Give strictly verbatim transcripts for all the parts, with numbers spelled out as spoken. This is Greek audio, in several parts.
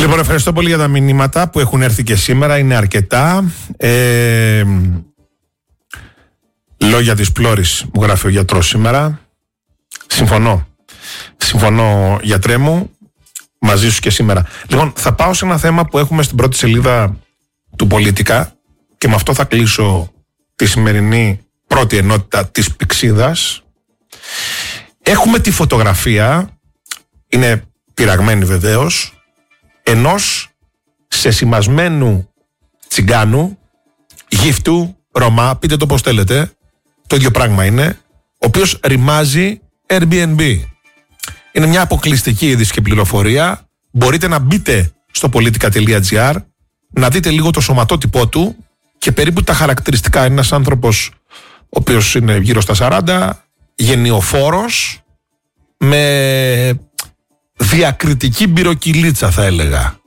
Λοιπόν, ευχαριστώ πολύ για τα μηνύματα που έχουν έρθει και σήμερα. Είναι αρκετά. Ε, λόγια της πλώρης, μου γράφει ο γιατρός σήμερα. Συμφωνώ. Συμφωνώ, γιατρέ μου. Μαζί σου και σήμερα. Λοιπόν, θα πάω σε ένα θέμα που έχουμε στην πρώτη σελίδα του Πολίτικα και με αυτό θα κλείσω τη σημερινή πρώτη ενότητα της Πυξίδας. Έχουμε τη φωτογραφία, είναι πειραγμένη βεβαίως, ενός σεσημασμένου τσιγκάνου, γύφτου, Ρωμά, πείτε το πώς θέλετε, το ίδιο πράγμα είναι, ο οποίος ρημάζει Airbnb. Είναι μια αποκλειστική είδηση και πληροφορία. Μπορείτε να μπείτε στο politica τελεία gr, να δείτε λίγο το σωματότυπό του και περίπου τα χαρακτηριστικά. Είναι ένας άνθρωπος ο οποίος είναι γύρω στα σαράντα, γενιοφόρος, με διακριτική μπυροκυλίτσα θα έλεγα,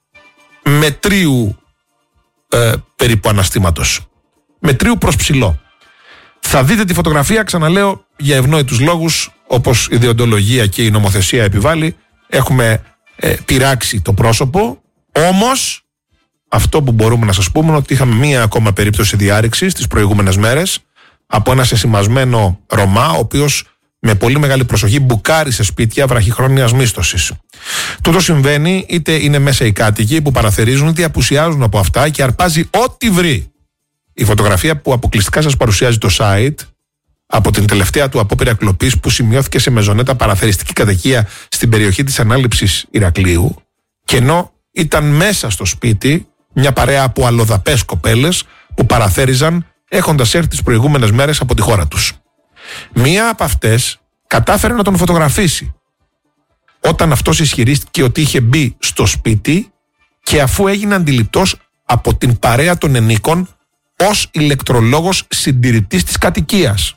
μετρίου ε, περίπου αναστήματος, μετρίου προς ψηλό. Θα δείτε τη φωτογραφία, ξαναλέω, για ευνόητους λόγους, όπως η διοντολογία και η νομοθεσία επιβάλλει, έχουμε ε, πειράξει το πρόσωπο. Όμως αυτό που μπορούμε να σας πούμε είναι ότι είχαμε μία ακόμα περίπτωση διάρρηξης τις προηγούμενες μέρες από ένα σεσημασμένο Ρωμά, ο οποίος με πολύ μεγάλη προσοχή μπουκάρισε σπίτια βραχυχρόνιας μίσθωσης. Τούτο συμβαίνει είτε είναι μέσα οι κάτοικοι που παραθερίζουν είτε απουσιάζουν από αυτά και αρπάζει ό,τι βρει. Η φωτογραφία που αποκλειστικά σας παρουσιάζει το site από την τελευταία του απόπειρα κλοπής που σημειώθηκε σε μεζονέτα παραθεριστική κατοικία στην περιοχή της Ανάληψης Ηρακλείου, και ενώ ήταν μέσα στο σπίτι μια παρέα από αλλοδαπές κοπέλες που παραθέριζαν έχοντας έρθει τις προηγούμενες μέρες από τη χώρα τους. Μία από αυτές κατάφερε να τον φωτογραφίσει όταν αυτός ισχυρίστηκε ότι είχε μπει στο σπίτι και αφού έγινε αντιληπτός από την παρέα των ενίκων ως ηλεκτρολόγος συντηρητής της κατοικίας.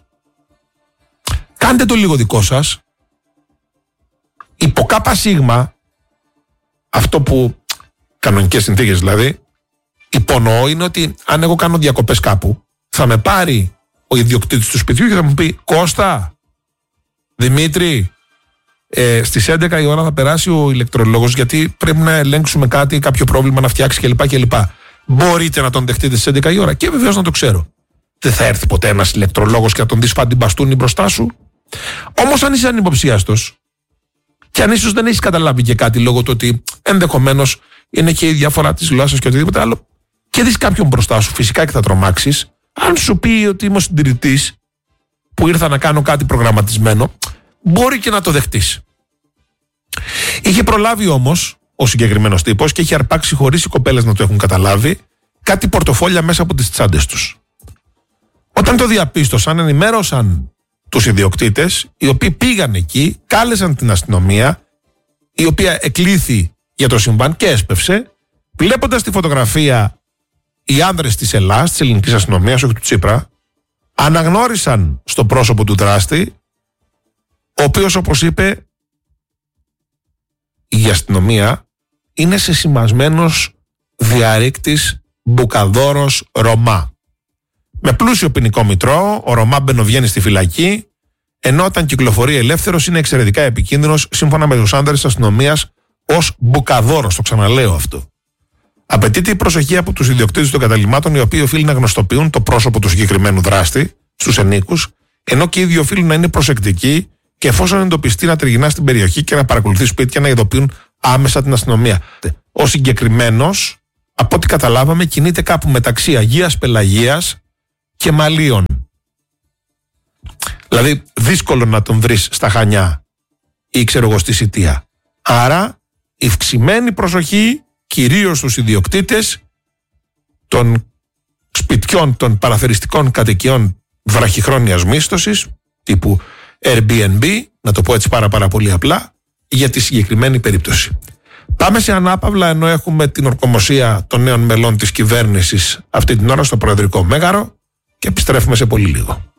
Κάντε το λίγο δικό σας. Υπό κάπα σίγμα, αυτό που κανονικές συνθήκες δηλαδή, υπονοώ είναι ότι αν εγώ κάνω διακοπές κάπου, θα με πάρει ο ιδιοκτήτης του σπιτιού και θα μου πει: Κώστα, Δημήτρη, ε, στις έντεκα η ώρα θα περάσει ο ηλεκτρολόγος γιατί πρέπει να ελέγξουμε κάτι, κάποιο πρόβλημα να φτιάξει κλπ. κλπ. Μπορείτε να τον δεχτείτε στις έντεκα η ώρα? Και βεβαίως να το ξέρω. Δεν θα έρθει ποτέ ένας ηλεκτρολόγος και να τον δεις φάντη μπαστούνι μπροστά σου. Όμως αν είσαι ανυποψίαστος και αν ίσως δεν έχεις καταλάβει και κάτι λόγω του ότι ενδεχομένως είναι και η διαφορά της γλώσσας και οτιδήποτε άλλο, και δεις κάποιον μπροστά σου, φυσικά και θα τρομάξεις. Αν σου πει ότι είμαι ο συντηρητής που ήρθα να κάνω κάτι προγραμματισμένο, μπορεί και να το δεχτείς. Είχε προλάβει όμως ο συγκεκριμένος τύπος και είχε αρπάξει, χωρίς οι κοπέλες να το έχουν καταλάβει, κάτι πορτοφόλια μέσα από τις τσάντες τους. Όταν το διαπίστωσαν, ενημέρωσαν τους ιδιοκτήτες, οι οποίοι πήγαν εκεί, κάλεσαν την αστυνομία, η οποία εκλήθη για το συμβάν και έσπευσε. Βλέποντας τη φωτογραφία, οι άνδρες της Ελλάς, της ελληνικής αστυνομίας, όχι του Τσίπρα, αναγνώρισαν στο πρόσωπο του δράστη, ο οποίος, όπως είπε η αστυνομία, είναι σεσημασμένος διαρρήκτης μπουκαδόρος Ρωμά. Με πλούσιο ποινικό μητρό, ο Ρωμά μπαινοβγαίνει στη φυλακή, ενώ όταν κυκλοφορεί ελεύθερος είναι εξαιρετικά επικίνδυνος, σύμφωνα με τους άνδρες της αστυνομίας, ως μπουκαδόρος. Το ξαναλέω αυτό. Απαιτείται η προσοχή από τους ιδιοκτήτες των καταλυμάτων, οι οποίοι οφείλουν να γνωστοποιούν το πρόσωπο του συγκεκριμένου δράστη στους ενίκους, ενώ και οι ίδιοι οφείλουν να είναι προσεκτικοί και εφόσον εντοπιστεί να τριγυρνά στην περιοχή και να παρακολουθεί σπίτια, να ειδοποιούν άμεσα την αστυνομία. Ο συγκεκριμένος, από ό,τι καταλάβαμε, κινείται κάπου μεταξύ Αγίας Πελαγίας και Μαλίων. Δηλαδή, δύσκολο να τον βρεις στα Χανιά ή ξέρω εγώ στη Σιτία. Άρα, ευξημένη προσοχή κυρίως στους ιδιοκτήτες των σπιτιών των παραθεριστικών κατοικιών βραχυχρόνιας μίσθωσης, τύπου Airbnb, να το πω έτσι πάρα πάρα πολύ απλά, για τη συγκεκριμένη περίπτωση. Πάμε σε ανάπαυλα, ενώ έχουμε την ορκομοσία των νέων μελών της κυβέρνησης αυτή την ώρα στο Προεδρικό Μέγαρο, και επιστρέφουμε σε πολύ λίγο.